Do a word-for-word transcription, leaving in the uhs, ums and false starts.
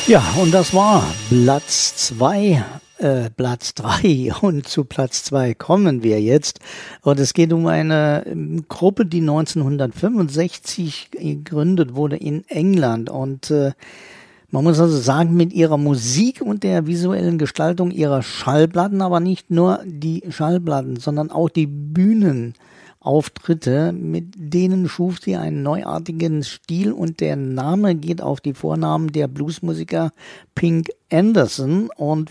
Ja, und das war Platz zwei, äh, Platz drei und zu Platz zwei kommen wir jetzt. Und es geht um eine ähm, Gruppe, die neunzehnhundertfünfundsechzig gegründet wurde in England und äh, man muss also sagen, mit ihrer Musik und der visuellen Gestaltung ihrer Schallplatten, aber nicht nur die Schallplatten, sondern auch die Bühnenauftritte, mit denen schuf sie einen neuartigen Stil und der Name geht auf die Vornamen der Bluesmusiker Pink Anderson und